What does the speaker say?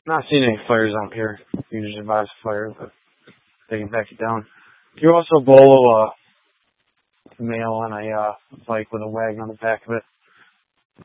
Not seeing any fires out here. Usually advise fire, but they can back it down. You also bolo a male on a bike with a wagon on the back of it.